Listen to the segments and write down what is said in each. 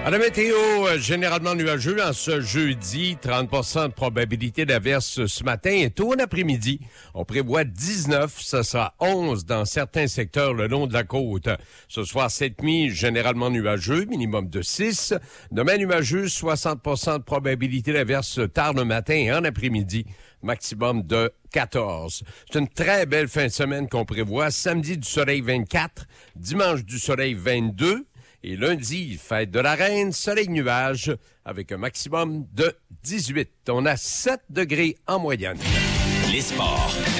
À la météo, généralement nuageux en ce jeudi, 30% de probabilité d'averse ce matin et tôt en après-midi. On prévoit 19, ce sera 11 dans certains secteurs le long de la côte. Ce soir, cette nuit, généralement nuageux, minimum de 6. Demain, nuageux, 60% de probabilité d'averse tard le matin et en après-midi, maximum de 14. C'est une très belle fin de semaine qu'on prévoit. Samedi, du soleil 24, dimanche, du soleil 22. Et lundi, fête de la Reine, soleil-nuage, avec un maximum de 18. On a 7 degrés en moyenne. Les sports, c'est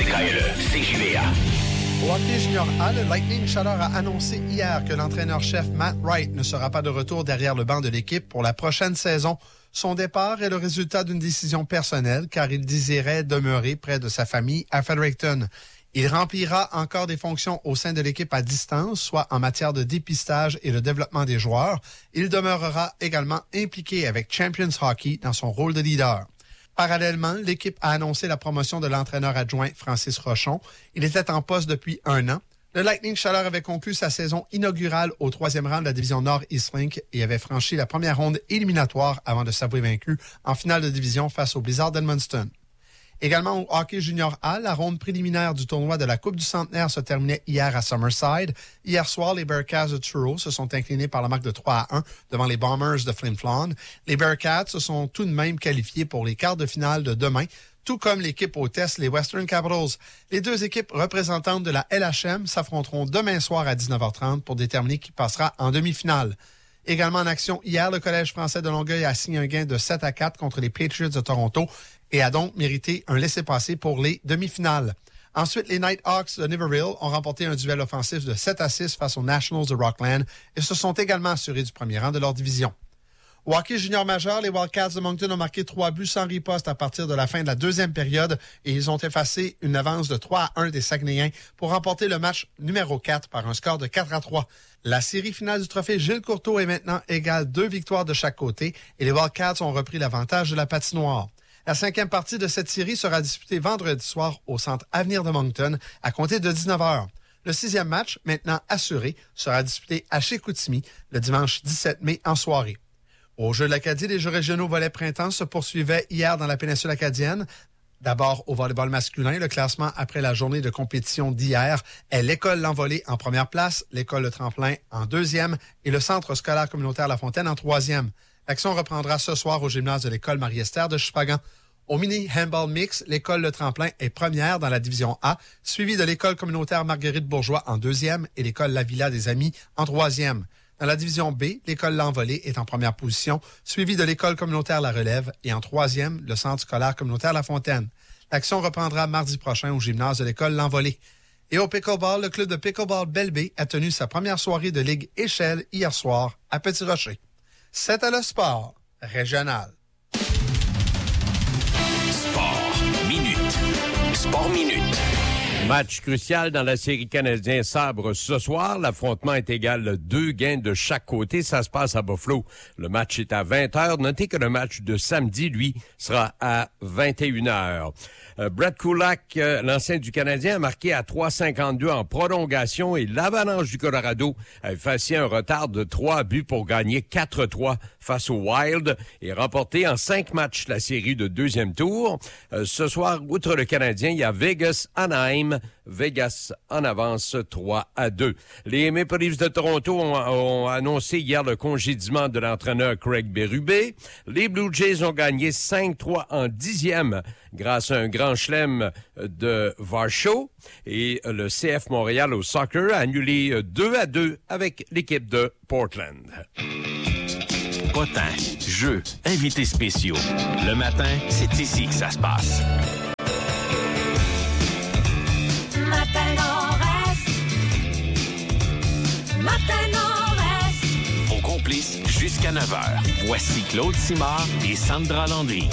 CJVA. Au hockey junior A, le Lightning Chaleur a annoncé hier que l'entraîneur-chef Matt Wright ne sera pas de retour derrière le banc de l'équipe pour la prochaine saison. Son départ est le résultat d'une décision personnelle car il désirait demeurer près de sa famille à Fredericton. Il remplira encore des fonctions au sein de l'équipe à distance, soit en matière de dépistage et de développement des joueurs. Il demeurera également impliqué avec Champions Hockey dans son rôle de leader. Parallèlement, l'équipe a annoncé la promotion de l'entraîneur adjoint Francis Rochon. Il était en poste depuis 1 an. Le Lightning Chaleur avait conclu sa saison inaugurale au 3e rang de la division Nord Eastlink et avait franchi la première ronde éliminatoire avant de s'avouer vaincu en finale de division face aux Blizzards d'Edmundston. Également au hockey junior A, la ronde préliminaire du tournoi de la Coupe du Centenaire se terminait hier à Summerside. Hier soir, les Bearcats de Truro se sont inclinés par la marque de 3-1 devant les Bombers de Flin Flon. Les Bearcats se sont tout de même qualifiés pour les quarts de finale de demain, tout comme l'équipe hôtesse, les Western Capitals. Les deux équipes représentantes de la LHM s'affronteront demain soir à 19h30 pour déterminer qui passera en demi-finale. Également en action hier, le Collège français de Longueuil a signé un gain de 7-4 contre les Patriots de Toronto et a donc mérité un laissez-passer pour les demi-finales. Ensuite, les Nighthawks de Niverville ont remporté un duel offensif de 7-6 face aux Nationals de Rockland et se sont également assurés du premier rang de leur division. Au hockey junior majeur, les Wildcats de Moncton ont marqué 3 buts sans riposte à partir de la fin de la deuxième période et ils ont effacé une avance de 3-1 des Saguenayens pour remporter le match numéro 4 par un score de 4-3. La série finale du trophée Gilles Courteau est maintenant égale 2 victoires de chaque côté et les Wildcats ont repris l'avantage de la patinoire. La 5e partie de cette série sera disputée vendredi soir au Centre Avenir de Moncton à compter de 19h. Le 6e match, maintenant assuré, sera disputé à Chicoutimi le dimanche 17 mai en soirée. Aux Jeux de l'Acadie, les Jeux régionaux volet printemps se poursuivaient hier dans la péninsule acadienne. D'abord, au volleyball masculin, le classement après la journée de compétition d'hier est l'École L'Envolée en première place, l'École Le Tremplin en 2e et le Centre scolaire communautaire La Fontaine en 3e. L'action reprendra ce soir au gymnase de l'École Marie-Esther de Chupagan. Au mini-handball mix, l'École Le Tremplin est première dans la division A, suivie de l'École communautaire Marguerite Bourgeois en 2e et l'École La Villa des Amis en 3e. Dans la division B, l'École L'Envolée est en première position, suivie de l'École communautaire La Relève et en 3e, le Centre scolaire communautaire La Fontaine. L'action reprendra mardi prochain au gymnase de l'École L'Envolée. Et au pickleball, le club de pickleball Belle-Baie a tenu sa première soirée de Ligue Échelle hier soir à Petit-Rocher. C'était le sport régional. Sport minute. Sport minute. Match crucial dans la série canadienne Sabre ce soir. L'affrontement est égal de 2 gains de chaque côté. Ça se passe à Buffalo. Le match est à 20h. Notez que le match de samedi, lui, sera à 21h. Brett Kulak, l'ancien du Canadien, a marqué à 3,52 en prolongation et l'Avalanche du Colorado a effacé un retard de 3 buts pour gagner 4-3 face au Wild et remporter en 5 matchs la série de deuxième tour. Ce soir, outre le Canadien, il y a Vegas-Anaheim. Vegas en avance 3-2. Les Maple Leafs de Toronto ont annoncé hier le congédiement de l'entraîneur Craig Berube. Les Blue Jays ont gagné 5-3 en 10e grâce à un grand chelem de Varsho. Et le CF Montréal au soccer a annulé 2-2 avec l'équipe de Portland. Potins, jeux, invités spéciaux. Le matin, c'est ici que ça se passe. Vos complices jusqu'à 9h. Voici Claude Simard et Sandra Landry.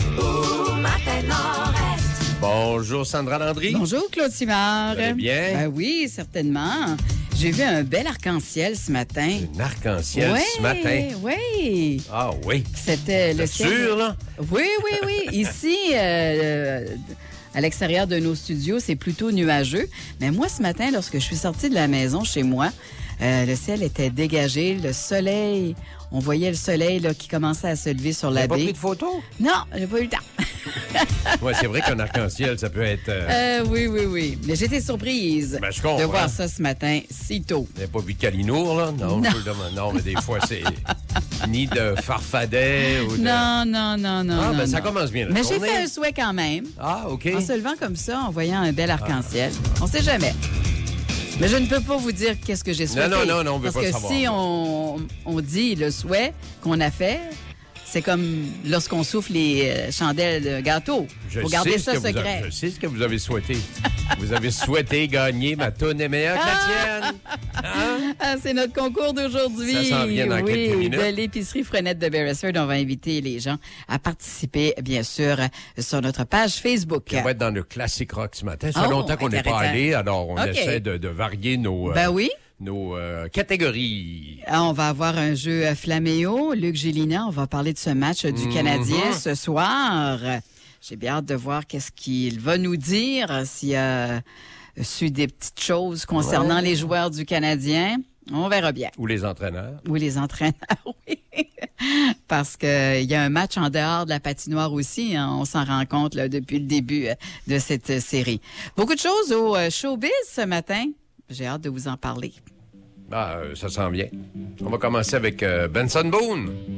Bonjour Sandra Landry. Bonjour Claude Simard. Vous allez bien? Ben oui, certainement. J'ai vu un bel arc-en-ciel ce matin. Un arc-en-ciel ce matin? Oui. Ah oui. C'était le ciel. Sûr, là? Oui. Ici, à l'extérieur de nos studios, c'est plutôt nuageux. Mais moi, ce matin, lorsque je suis sortie de la maison chez moi, Le ciel était dégagé, le soleil, on voyait le soleil là, qui commençait à se lever sur la T'as pas baie. pris de photos? Non, j'ai pas eu le temps. Oui, c'est vrai qu'un arc-en-ciel, ça peut être... Oui. Mais j'étais surprise Ben, je comprends. de voir ça ce matin, si tôt. Vous n'avez pas vu de Calinour, là? Non. Non, mais des fois, c'est ni de Farfadet ou de... Non. Ça commence bien la Mais j'ai journée. fait un souhait quand même. Ah, OK. En se levant comme ça, en voyant un bel arc-en-ciel. On sait jamais. Mais je ne peux pas vous dire qu'est-ce que j'ai souhaité. Non, on veut parce pas que le savoir. si on dit le souhait qu'on a fait, c'est comme lorsqu'on souffle les chandelles de gâteau. Il faut garder ça secret. Je sais ce que vous avez souhaité. Vous avez souhaité gagner ma toune est meilleure que la tienne. Hein? Ah, c'est notre concours d'aujourd'hui. Ça s'en vient dans quelques minutes. De l'épicerie Frenette de Beresford. On va inviter les gens à participer, bien sûr, sur notre page Facebook. On va être dans le classique rock ce matin. Ça fait longtemps qu'on n'est pas intéressant. allé, alors on OK. essaie de varier nos... Ben oui. nos catégories. On va avoir un jeu Flaméo. Luc Gélina, on va parler de ce match du Canadien ce soir. J'ai bien hâte de voir qu'est-ce qu'il va nous dire, s'il a su des petites choses concernant les joueurs du Canadien. On verra bien. Ou les entraîneurs. Ou les entraîneurs, oui. Parce que il y a un match en dehors de la patinoire aussi. Hein, on s'en rend compte là, depuis le début de cette série. Beaucoup de choses au showbiz ce matin. J'ai hâte de vous en parler. Ça sent bien. On va commencer avec Benson Boone.